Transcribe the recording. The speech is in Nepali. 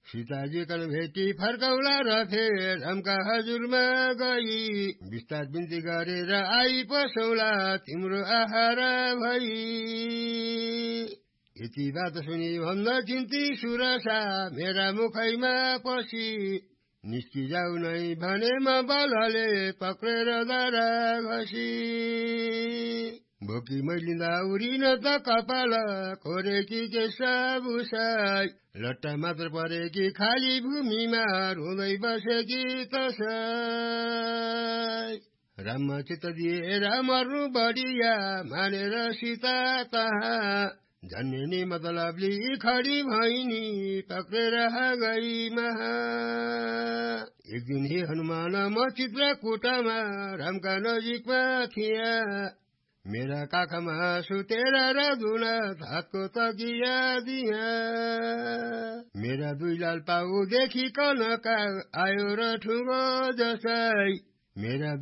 सीताजी कन भेटी फर्कौला र फेर रामका हजुरमा गई विस्तार बिन्ती गरेर आई पसौला तिम्रो आहार भई यति बात सुनि भन्न चिन्ती सुरसा मेरा मुखैमा पसी निस्किजाऊ नै भनेमा बलले पक्रेर दारा घसी बोकी मैलिँदा उरिन त कपाल खोरेकी केसा भुसाई लट्टा मात्र परेकी खाली भूमिमा रुँदै बसेकी तसाई राममा चित्त दिएर मर्नु बढिया मानेर सीता तहाँ झन्ने मतलबली खडी भैनी पक्रेर गई महा एक दिन हे हनुमान म चित्रकूटमा रामका नजिकमा थिया मेरा काखमा सुतेर र धुन हातको तकिया दिया मेरा दुई लाल पाउ देखिकन आयो र ठुलो जसै मेरा